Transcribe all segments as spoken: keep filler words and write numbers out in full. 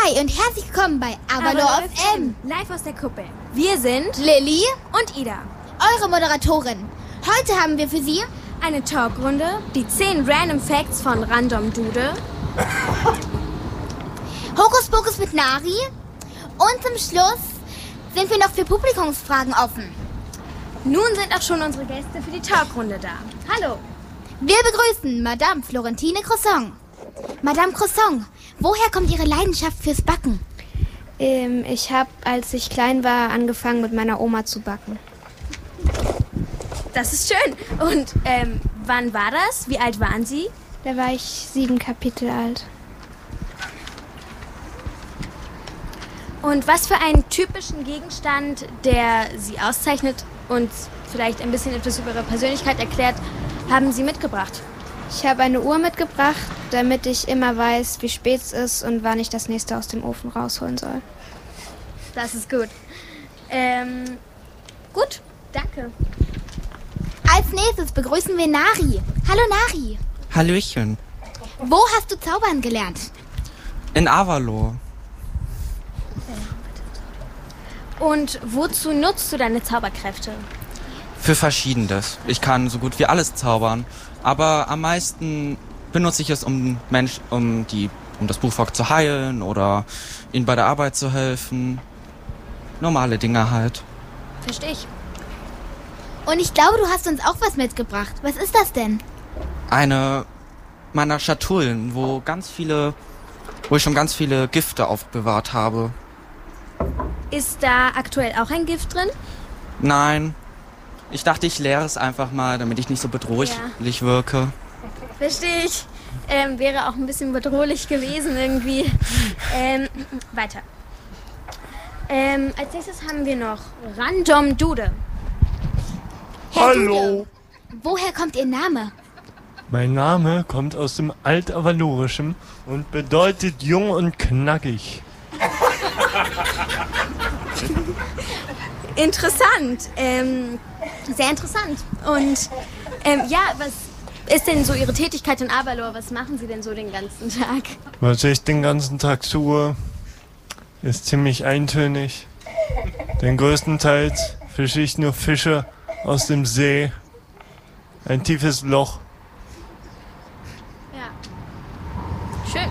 Hi und herzlich willkommen bei Avalor F M. Live aus der Kuppel. Wir sind Lilly und Ida, eure Moderatorin. Heute haben wir für Sie eine Talkrunde, die zehn Random Facts von Random Dude, Hokuspokus mit Nari und zum Schluss sind wir noch für Publikumsfragen offen. Nun sind auch schon unsere Gäste für die Talkrunde da. Hallo. Wir begrüßen Madame Florentine Croissant. Madame Croissant, woher kommt Ihre Leidenschaft fürs Backen? Ähm, ich habe, als ich klein war, angefangen mit meiner Oma zu backen. Das ist schön. Und ähm, wann war das? Wie alt waren Sie? Da war ich sieben Kapitel alt. Und was für einen typischen Gegenstand, der Sie auszeichnet und vielleicht ein bisschen etwas über Ihre Persönlichkeit erklärt, haben Sie mitgebracht? Ich habe eine Uhr mitgebracht, damit ich immer weiß, wie spät es ist und wann ich das nächste aus dem Ofen rausholen soll. Das ist gut. Ähm, gut, danke. Als nächstes begrüßen wir Nari. Hallo Nari. Hallöchen. Wo hast du zaubern gelernt? In Avalor. Und wozu nutzt du deine Zauberkräfte? Für Verschiedenes. Ich kann so gut wie alles zaubern, aber am meisten benutze ich es, um Mensch, um die, um das Buchvolk zu heilen oder ihnen bei der Arbeit zu helfen. Normale Dinge halt. Verstehe ich. Und ich glaube, du hast uns auch was mitgebracht. Was ist das denn? Eine meiner Schatullen, wo ganz viele, wo ich schon ganz viele Gifte aufbewahrt habe. Ist da aktuell auch ein Gift drin? Nein. Ich dachte, ich leere es einfach mal, damit ich nicht so bedrohlich ja. wirke. Verstehe ich. Ähm, wäre auch ein bisschen bedrohlich gewesen irgendwie. ähm, weiter. Ähm, als nächstes haben wir noch Random Dude. Herr Hallo. Dude, woher kommt Ihr Name? Mein Name kommt aus dem Altavalorischen und bedeutet jung und knackig. Interessant. Ähm, sehr interessant. Und ähm, ja, was ist denn so Ihre Tätigkeit in Avalor? Was machen Sie denn so den ganzen Tag? Was ich den ganzen Tag tue, ist ziemlich eintönig. Denn größtenteils fische ich nur Fische aus dem See. Ein tiefes Loch. Ja. Schön.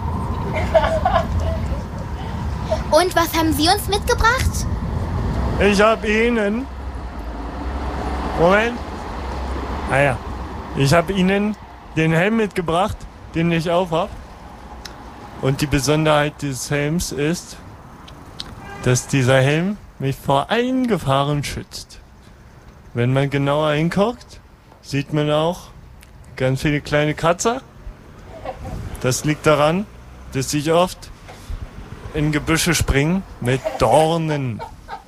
Und was haben Sie uns mitgebracht? Ich habe Ihnen... Moment. Ah ja. Ich habe Ihnen den Helm mitgebracht, den ich aufhab. Und die Besonderheit des Helms ist, dass dieser Helm mich vor allen Gefahren schützt. Wenn man genauer hinguckt, sieht man auch ganz viele kleine Kratzer. Das liegt daran, dass ich oft in Gebüsche springe mit Dornen.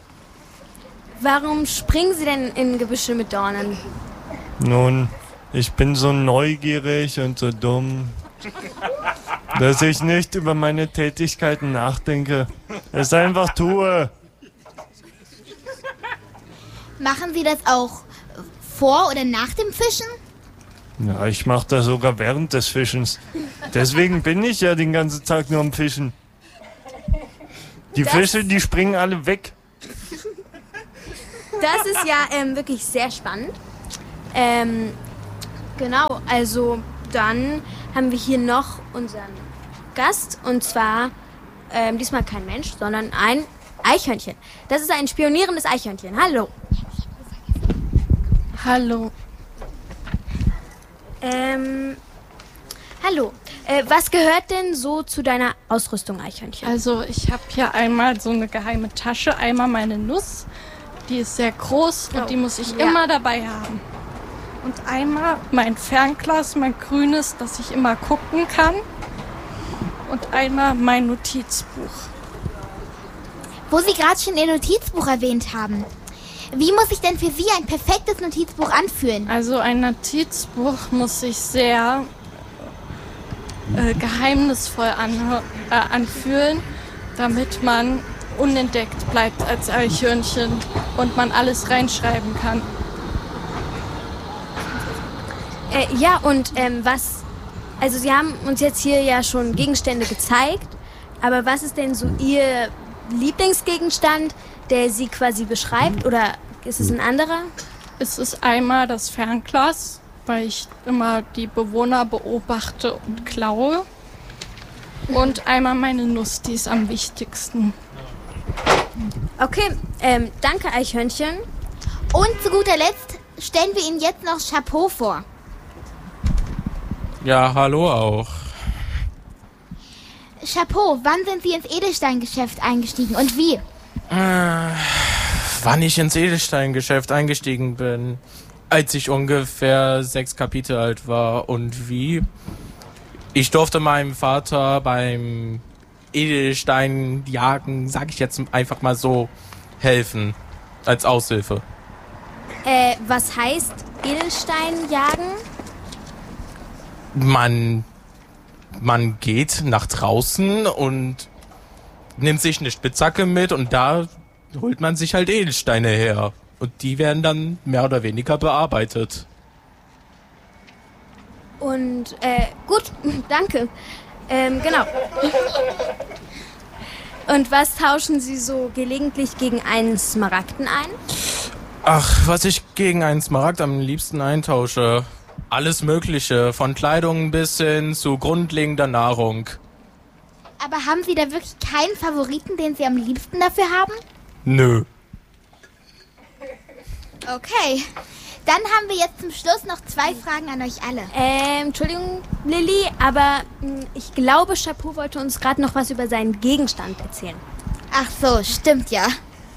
Warum springen Sie denn in Gebüsche mit Dornen? Nun, ich bin so neugierig und so dumm, dass ich nicht über meine Tätigkeiten nachdenke. Es einfach tue. Machen Sie das auch vor oder nach dem Fischen? Ja, ich mache das sogar während des Fischens. Deswegen bin ich ja den ganzen Tag nur am Fischen. Die Das- Fische, die springen alle weg. Das ist ja ähm, wirklich sehr spannend. Ähm, genau, also dann haben wir hier noch unseren Gast. Und zwar ähm, diesmal kein Mensch, sondern ein Eichhörnchen. Das ist ein spionierendes Eichhörnchen. Hallo. Hallo. Ähm, hallo. Äh, was gehört denn so zu deiner Ausrüstung, Eichhörnchen? Also ich habe hier einmal so eine geheime Tasche, einmal meine Nuss, die ist sehr groß und Oh, die muss ich ja. immer dabei haben. Und einmal mein Fernglas, mein grünes, dass ich immer gucken kann. Und einmal mein Notizbuch. Wo Sie gerade schon Ihr Notizbuch erwähnt haben. Wie muss sich denn für Sie ein perfektes Notizbuch anfühlen? Also ein Notizbuch muss sich sehr äh, geheimnisvoll anhö- äh, anfühlen, damit man unentdeckt bleibt als Eichhörnchen und man alles reinschreiben kann. Äh, ja, und ähm, was... Also Sie haben uns jetzt hier ja schon Gegenstände gezeigt. Aber was ist denn so Ihr Lieblingsgegenstand, der Sie quasi beschreibt? Oder ist es ein anderer? Es ist einmal das Fernglas, weil ich immer die Bewohner beobachte und klaue. Und einmal meine Nuss, die ist am wichtigsten. Okay, ähm, danke Eichhörnchen. Und zu guter Letzt stellen wir Ihnen jetzt noch Chapeau vor. Ja, hallo auch. Chapeau, wann sind Sie ins Edelsteingeschäft eingestiegen und wie? Äh, wann ich ins Edelsteingeschäft eingestiegen bin? Als ich ungefähr sechs Kapitel alt war. Und wie? Ich durfte meinem Vater beim Edelsteinjagen, sag ich jetzt einfach mal so, helfen. Als Aushilfe. Äh, was heißt Edelstein jagen? Man, man geht nach draußen und nimmt sich eine Spitzhacke mit und da holt man sich halt Edelsteine her. Und die werden dann mehr oder weniger bearbeitet. Und, äh, gut, danke. Ähm, genau. Und was tauschen Sie so gelegentlich gegen einen Smaragden ein? Ach, was ich gegen einen Smaragd am liebsten eintausche. Alles Mögliche, von Kleidung bis hin zu grundlegender Nahrung. Aber haben Sie da wirklich keinen Favoriten, den Sie am liebsten dafür haben? Nö. Okay, dann haben wir jetzt zum Schluss noch zwei Fragen an euch alle. Ähm, Entschuldigung, Lilly, aber mh, ich glaube, Chapeau wollte uns gerade noch was über seinen Gegenstand erzählen. Ach so, stimmt ja.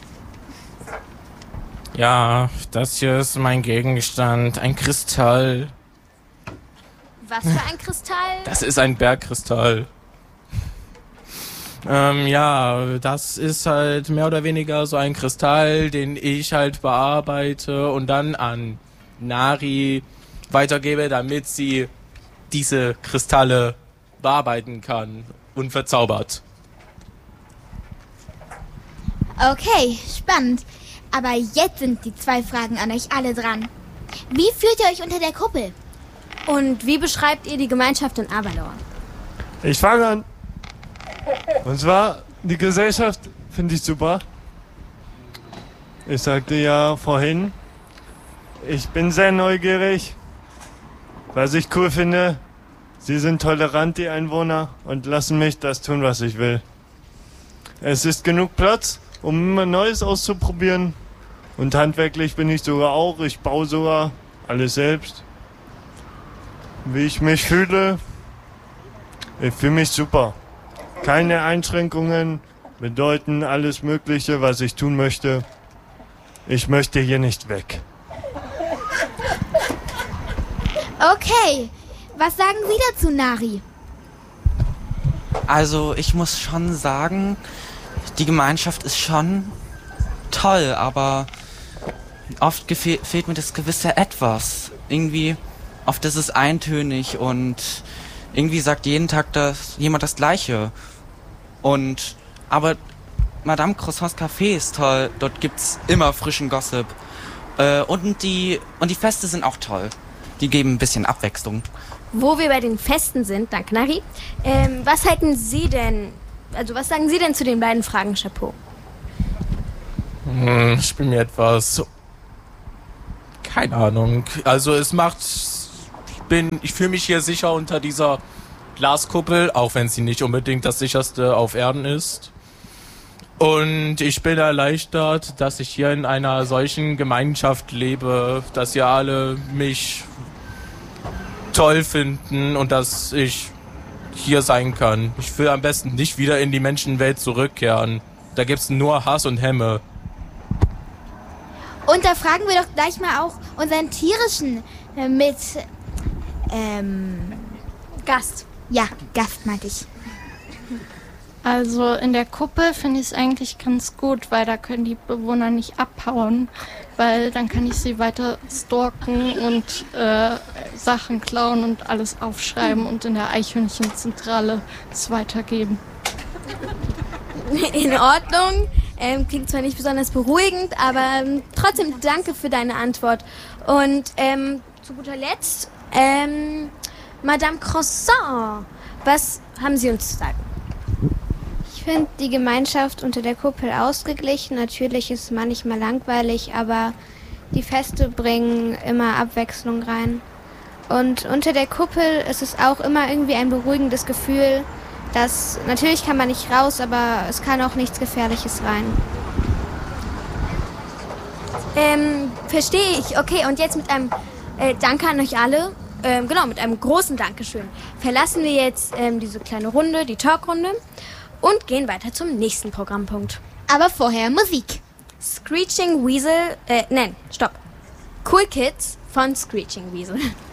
Ja, das hier ist mein Gegenstand, ein Kristall. Was für ein Kristall? Das ist ein Bergkristall. Ähm, ja, das ist halt mehr oder weniger so ein Kristall, den ich halt bearbeite und dann an Nari weitergebe, damit sie diese Kristalle bearbeiten kann und verzaubert. Okay, spannend. Aber jetzt sind die zwei Fragen an euch alle dran. Wie fühlt ihr euch unter der Kuppel? Und wie beschreibt ihr die Gemeinschaft in Avalor? Ich fange an. Und zwar, die Gesellschaft finde ich super. Ich sagte ja vorhin, ich bin sehr neugierig. Was ich cool finde, sie sind tolerant, die Einwohner, und lassen mich das tun, was ich will. Es ist genug Platz, um immer Neues auszuprobieren. Und handwerklich bin ich sogar auch. Ich baue sogar alles selbst. Wie ich mich fühle, ich fühle mich super. Keine Einschränkungen bedeuten alles Mögliche, was ich tun möchte. Ich möchte hier nicht weg. Okay, was sagen Sie dazu, Nari? Also ich muss schon sagen, die Gemeinschaft ist schon toll, aber oft gefehl- fehlt mir das gewisse Etwas. Irgendwie, oft ist es eintönig und irgendwie sagt jeden Tag das, jemand das Gleiche. Und, aber Madame Croissants Café ist toll, dort gibt's immer frischen Gossip. Äh, und die, und die Feste sind auch toll. Die geben ein bisschen Abwechslung. Wo wir bei den Festen sind, danke Nari, ähm, was halten Sie denn, also was sagen Sie denn zu den beiden Fragen, Chapeau? Hm, ich bin mir etwas... Keine Ahnung. Also es macht... Ich bin... Ich fühle mich hier sicher unter dieser Glaskuppel, auch wenn sie nicht unbedingt das sicherste auf Erden ist. Und ich bin erleichtert, dass ich hier in einer solchen Gemeinschaft lebe, dass ihr alle mich toll finden und dass ich hier sein kann. Ich will am besten nicht wieder in die Menschenwelt zurückkehren. Da gibt's nur Hass und Hämme. Und da fragen wir doch gleich mal auch unseren tierischen äh, mit ähm, Gast. Ja, Gast meinte ich. Also in der Kuppel finde ich es eigentlich ganz gut, weil da können die Bewohner nicht abhauen, weil dann kann ich sie weiter stalken und äh, Sachen klauen und alles aufschreiben und in der Eichhörnchenzentrale es weitergeben. In Ordnung. Ähm, klingt zwar nicht besonders beruhigend, aber ähm, trotzdem danke für deine Antwort. Und ähm, zu guter Letzt, ähm, Madame Croissant, was haben Sie uns zu sagen? Ich finde die Gemeinschaft unter der Kuppel ausgeglichen. Natürlich ist es manchmal langweilig, aber die Feste bringen immer Abwechslung rein. Und unter der Kuppel ist es auch immer irgendwie ein beruhigendes Gefühl, dass natürlich kann man nicht raus, aber es kann auch nichts Gefährliches rein. Ähm, verstehe ich. Okay, und jetzt mit einem äh, Danke an euch alle. Ähm, genau, mit einem großen Dankeschön verlassen wir jetzt ähm, diese kleine Runde, die Talkrunde, und gehen weiter zum nächsten Programmpunkt. Aber vorher Musik. Screeching Weasel, äh, nein, stopp. Cool Kids von Screeching Weasel.